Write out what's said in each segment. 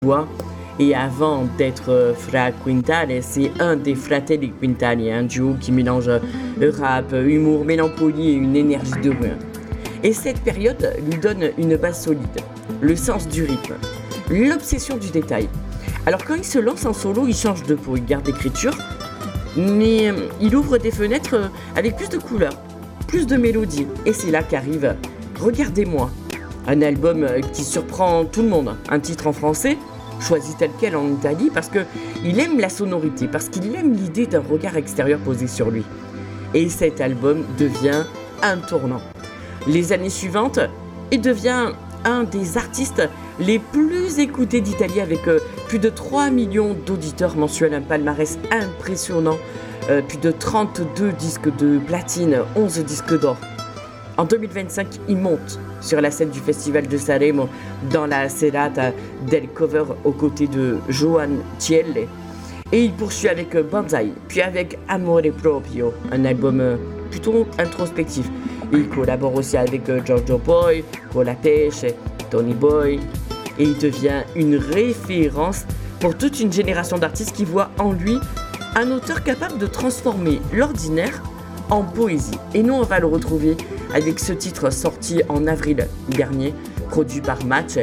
voix. Et avant d'être Fra Quintale, c'est un des Fratelli Quintali, un duo qui mélange rap, humour, mélancolie et une énergie de rue. Et cette période lui donne une base solide, le sens du rythme, l'obsession du détail. Alors quand il se lance en solo, il change de peau, il garde l'écriture, mais il ouvre des fenêtres avec plus de couleurs, plus de mélodies. Et c'est là qu'arrive Regardez-moi, un album qui surprend tout le monde, un titre en français, choisi tel quel en Italie parce qu'il aime la sonorité, parce qu'il aime l'idée d'un regard extérieur posé sur lui. Et cet album devient un tournant. Les années suivantes, il devient un des artistes les plus écoutés d'Italie avec plus de 3 millions d'auditeurs mensuels, un palmarès impressionnant, plus de 32 disques de platine, 11 disques d'or. En 2025, il monte sur la scène du Festival de Sanremo dans la Serata del Cover aux côtés de Joan Cielle. Et il poursuit avec Banzai, puis avec Amore Proprio, un album plutôt introspectif. Il collabore aussi avec Giorgio Poi, Colapesce, Tony Boy. Et il devient une référence pour toute une génération d'artistes qui voient en lui un auteur capable de transformer l'ordinaire en poésie. Et nous, on va le retrouver avec ce titre sorti en avril dernier, produit par Match.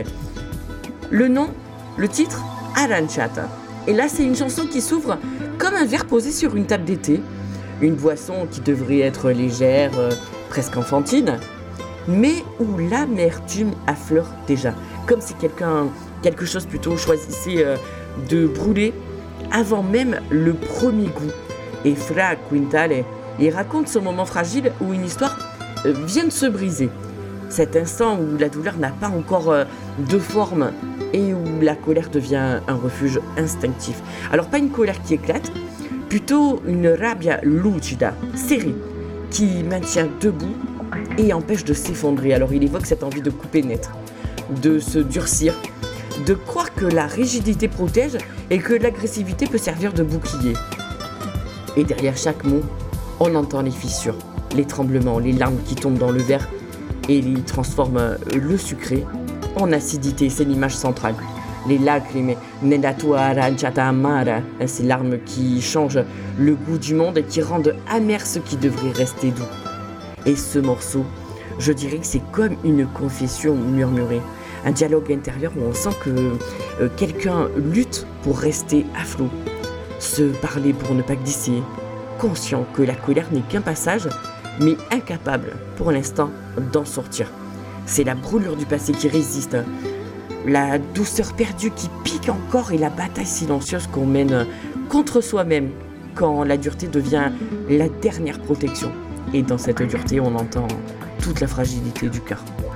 Le titre, Aranciata. Et là, c'est une chanson qui s'ouvre comme un verre posé sur une table d'été. Une boisson qui devrait être légère, presque enfantine, mais où l'amertume affleure déjà. Comme si quelque chose plutôt choisissait de brûler avant même le premier goût. Et Fra Quintale, il raconte ce moment fragile où une histoire vient de se briser. Cet instant où la douleur n'a pas encore de forme et où la colère devient un refuge instinctif. Alors pas une colère qui éclate, plutôt une rabbia lucida, serrée, qui maintient debout et empêche de s'effondrer. Alors il évoque cette envie de couper net, de se durcir, de croire que la rigidité protège et que l'agressivité peut servir de bouclier. Et derrière chaque mot, on entend les fissures, les tremblements, les larmes qui tombent dans le verre et il transforme le sucré en acidité. C'est l'image centrale. Les lacrime nella tua aranciata amara, ces larmes qui changent le goût du monde et qui rendent amer ce qui devrait rester doux. Et ce morceau, je dirais que c'est comme une confession murmurée, un dialogue intérieur où on sent que quelqu'un lutte pour rester à flot, se parler pour ne pas glisser, conscient que la colère n'est qu'un passage, mais incapable pour l'instant d'en sortir. C'est la brûlure du passé qui résiste, la douceur perdue qui pique encore et la bataille silencieuse qu'on mène contre soi-même quand la dureté devient la dernière protection. Et dans cette dureté, on entend toute la fragilité du cœur.